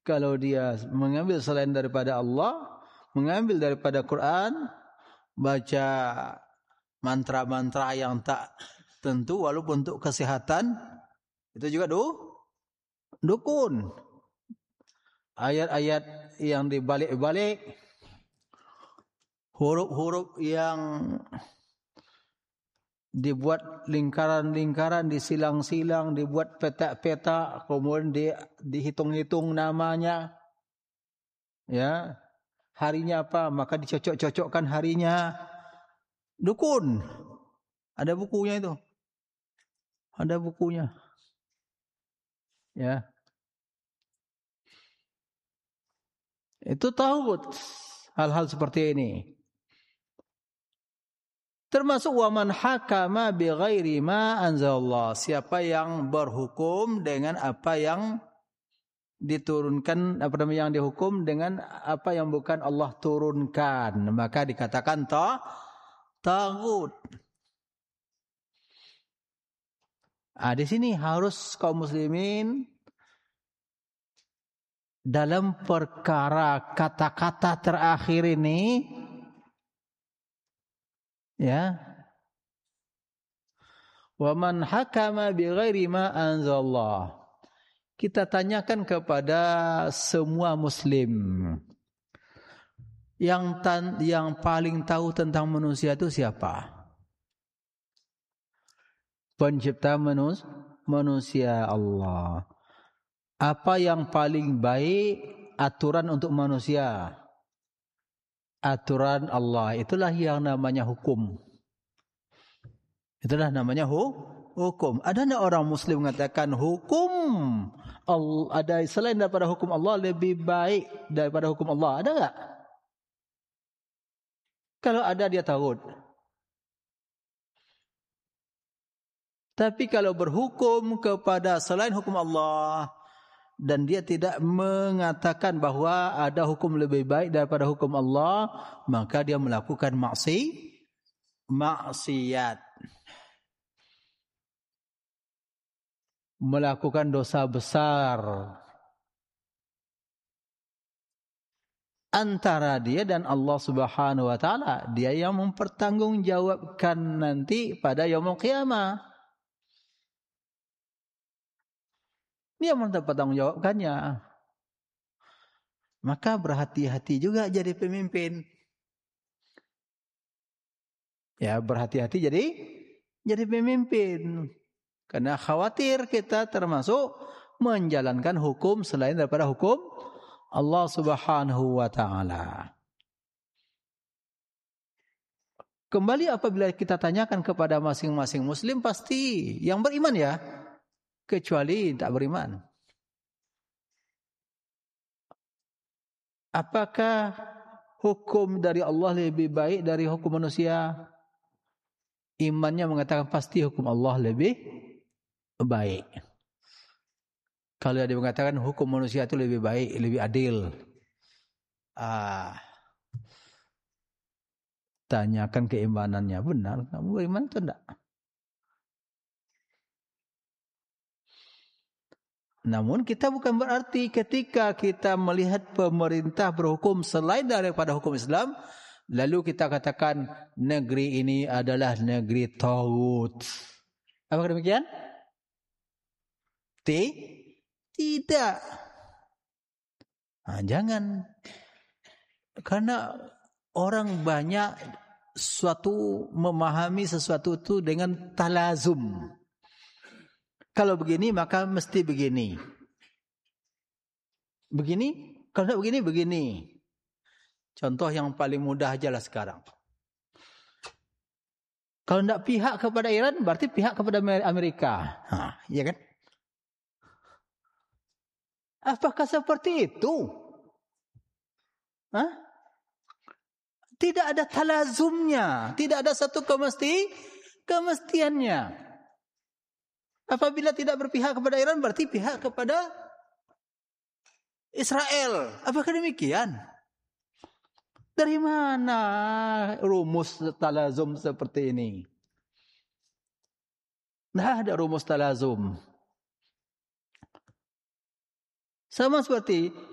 Kalau dia mengambil selain daripada Allah, mengambil daripada Quran, baca mantra-mantra yang tak tentu walaupun untuk kesehatan, itu juga dukun. Ayat-ayat yang dibalik-balik, huruf-huruf yang dibuat lingkaran-lingkaran, disilang-silang, dibuat petak-petak, kemudian dihitung-hitung namanya, ya, harinya apa, maka dicocok-cocokkan harinya. Dukun. Ada bukunya itu. Ada bukunya. Ya. Itu tauhid hal-hal seperti ini. Termasuk waman hakama bi ghairi ma anzalallah, siapa yang berhukum dengan apa yang diturunkan, apa namanya, yang dihukum dengan apa yang bukan Allah turunkan, maka dikatakan taghut. Di sini harus kaum muslimin dalam perkara kata-kata terakhir ini, ya, wa man hakama bi ghairi ma anzalallah, kita tanyakan kepada semua muslim yang paling tahu tentang manusia itu siapa? Pencipta manusia Allah. Apa yang paling baik aturan untuk manusia? Aturan Allah. Itulah yang namanya hukum. Itulah namanya hukum. Ada enggak orang muslim mengatakan hukum Allah, ada selain daripada hukum Allah lebih baik daripada hukum Allah? Ada enggak? Kalau ada dia tahu. Tapi kalau berhukum kepada selain hukum Allah dan dia tidak mengatakan bahwa ada hukum lebih baik daripada hukum Allah, maka dia melakukan maksiat. Melakukan dosa besar. Antara dia dan Allah Subhanahu wa taala, dia yang mempertanggungjawabkan nanti pada yaumul qiyamah. Dia mempertanggungjawabkannya. Maka berhati-hati juga jadi pemimpin. Ya, berhati-hati jadi pemimpin. Karena khawatir kita termasuk menjalankan hukum selain daripada hukum Allah Subhanahu wa taala. Kembali apabila kita tanyakan kepada masing-masing muslim, pasti yang beriman, ya, kecuali tak beriman. Apakah hukum dari Allah lebih baik dari hukum manusia? Imannya mengatakan pasti hukum Allah lebih baik. Kalau dia mengatakan hukum manusia itu lebih baik, lebih adil, tanyakan keimanannya. Benar, kamu beriman atau tidak? Namun kita bukan berarti ketika kita melihat pemerintah berhukum selain daripada hukum Islam, lalu kita katakan negeri ini adalah negeri taghut. Apakah demikian? Tidak. Jangan. Karena orang banyak memahami sesuatu itu dengan talazum. Kalau begini maka mesti begini. Begini, kalau tidak begini, begini. Contoh yang paling mudah aja lah sekarang. Kalau tidak pihak kepada Iran, berarti pihak kepada Amerika. Ya kan? Apakah seperti itu? Tidak ada talazumnya. Tidak ada satu kemestiannya. Apabila tidak berpihak kepada Iran, berarti pihak kepada Israel. Apakah demikian? Dari mana rumus talazum seperti ini? Tidak ada rumus talazum. Sama seperti